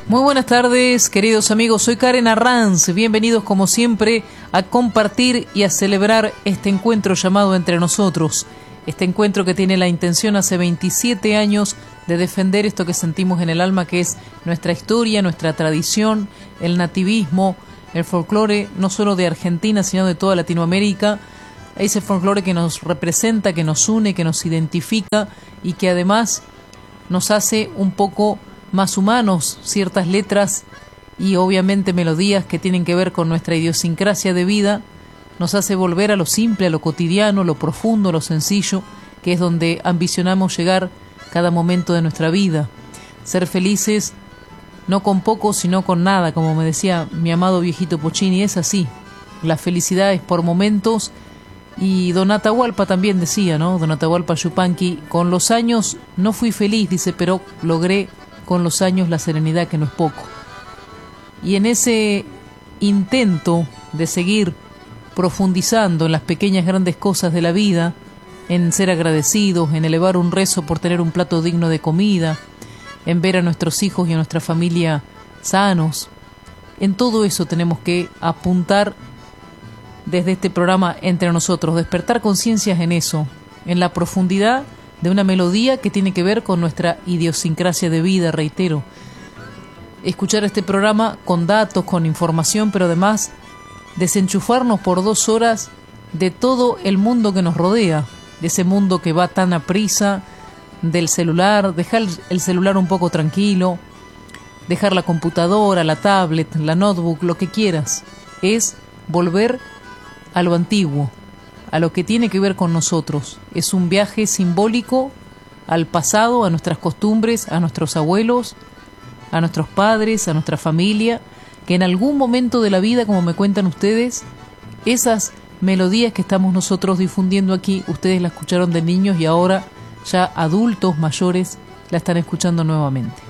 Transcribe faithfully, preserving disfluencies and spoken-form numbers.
Muy buenas tardes, queridos amigos. Soy Karen Arranz. Bienvenidos, como siempre, a compartir y a celebrar este encuentro llamado Entre Nosotros. Este encuentro que tiene la intención hace veintisiete años de defender esto que sentimos en el alma, que es nuestra historia, nuestra tradición, el nativismo, el folclore, no solo de Argentina, sino de toda Latinoamérica. Ese folclore que nos representa, que nos une, que nos identifica y que además nos hace un poco más humanos, ciertas letras y obviamente melodías que tienen que ver con nuestra idiosincrasia de vida, nos hace volver a lo simple, a lo cotidiano, lo profundo, lo sencillo, que es donde ambicionamos llegar cada momento de nuestra vida. Ser felices no con poco, sino con nada, como me decía mi amado viejito Puccini. Es así, la felicidad es por momentos. Y Don Atahualpa también decía, ¿no? Don Atahualpa Yupanqui, con los años no fui feliz, dice, pero logré con los años la serenidad, que no es poco. Y en ese intento de seguir profundizando en las pequeñas grandes cosas de la vida, en ser agradecidos, en elevar un rezo por tener un plato digno de comida, en ver a nuestros hijos y a nuestra familia sanos, en todo eso tenemos que apuntar desde este programa Entre Nosotros, despertar conciencias en eso, en la profundidad de una melodía que tiene que ver con nuestra idiosincrasia de vida, reitero. Escuchar este programa con datos, con información, pero además desenchufarnos por dos horas de todo el mundo que nos rodea, de ese mundo que va tan a prisa, del celular, dejar el celular un poco tranquilo, dejar la computadora, la tablet, la notebook, lo que quieras. Es volver a lo antiguo, a lo que tiene que ver con nosotros. Es un viaje simbólico al pasado, a nuestras costumbres, a nuestros abuelos, a nuestros padres, a nuestra familia, que en algún momento de la vida, como me cuentan ustedes, esas melodías que estamos nosotros difundiendo aquí, ustedes la escucharon de niños y ahora ya adultos mayores la están escuchando nuevamente.